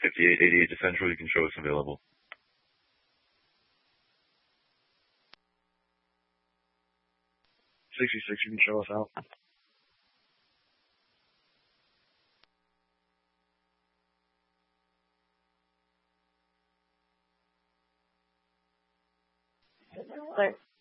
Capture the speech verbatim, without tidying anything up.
fifty-eight eighty-eight to Central, you can show us available. sixty-six, you can show us out. Clear.